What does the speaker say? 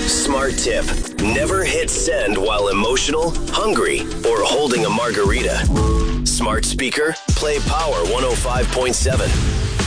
Smart tip. Never hit send while emotional, hungry, or holding a margarita. Smart speaker, play Power 105.7.